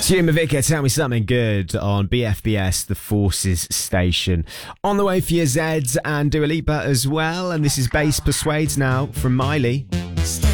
Mavika, Tell Me Something Good on BFBS, the Forces station. On the way for your Zeds and Dua Lipa as well. And this is Bass Persuades now from Miley.